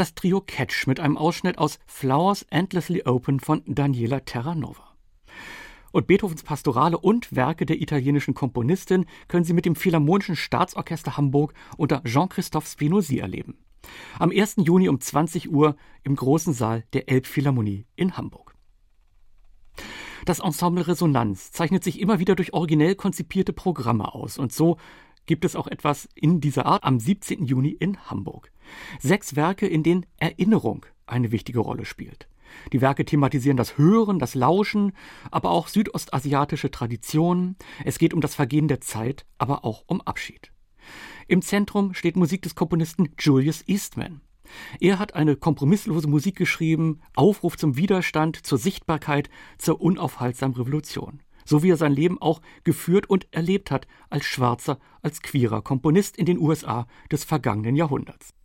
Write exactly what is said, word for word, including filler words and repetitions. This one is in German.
das Trio Catch mit einem Ausschnitt aus Flowers Endlessly Open von Daniela Terranova. Und Beethovens Pastorale und Werke der italienischen Komponistin können Sie mit dem Philharmonischen Staatsorchester Hamburg unter Jean-Christophe Spinozzi erleben. Am ersten Juni um zwanzig Uhr im großen Saal der Elbphilharmonie in Hamburg. Das Ensemble Resonanz zeichnet sich immer wieder durch originell konzipierte Programme aus. Und so gibt es auch etwas in dieser Art am siebzehnten Juni in Hamburg. Sechs Werke, in denen Erinnerung eine wichtige Rolle spielt. Die Werke thematisieren das Hören, das Lauschen, aber auch südostasiatische Traditionen. Es geht um das Vergehen der Zeit, aber auch um Abschied. Im Zentrum steht Musik des Komponisten Julius Eastman. Er hat eine kompromisslose Musik geschrieben, Aufruf zum Widerstand, zur Sichtbarkeit, zur unaufhaltsamen Revolution. So wie er sein Leben auch geführt und erlebt hat als schwarzer, als queerer Komponist in den U S A des vergangenen Jahrhunderts.